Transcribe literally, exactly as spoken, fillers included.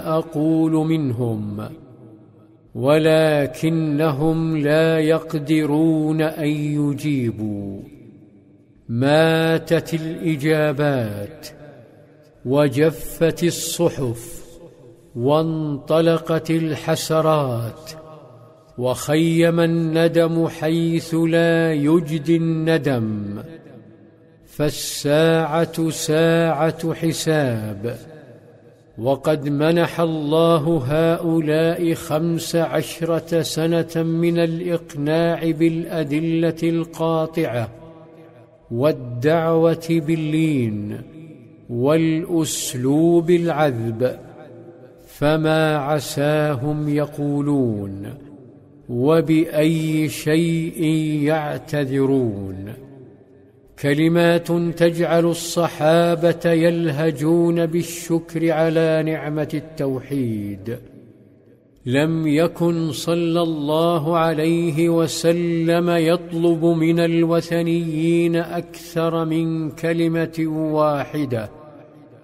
أقول منهم، ولكنهم لا يقدرون أن يجيبوا. ماتت الإجابات، وجفت الصحف، وانطلقت الحسرات، وخيم الندم حيث لا يجدي الندم. فالساعة ساعة حساب، وقد منح الله هؤلاء خمس عشرة سنة من الإقناع بالأدلة القاطعة، والدعوة باللين، والأسلوب العذب، فما عساهم يقولون، وبأي شيء يعتذرون. كلمات تجعل الصحابة يلهجون بالشكر على نعمة التوحيد. لم يكن صلى الله عليه وسلم يطلب من الوثنيين أكثر من كلمة واحدة: